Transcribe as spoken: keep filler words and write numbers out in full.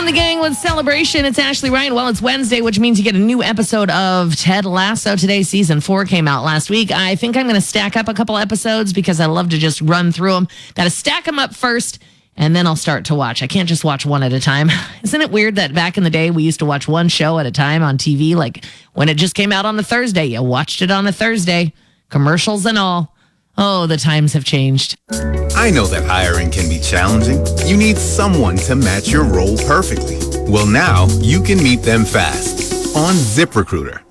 the gang with Celebration. It's Ashley Ryan. Well, it's Wednesday, which means you get a new episode of Ted Lasso today. Season four came out last week. I think I'm going to stack up a couple episodes because I love to just run through them. Got to stack them up first, and then I'll start to watch. I can't just watch one at a time. Isn't it weird that back in the day we used to watch one show at a time on T V? Like when it just came out on a Thursday, you watched it on a Thursday, commercials and all. Oh, the times have changed. I know that hiring can be challenging. You need someone to match your role perfectly. Well, now you can meet them fast on ZipRecruiter.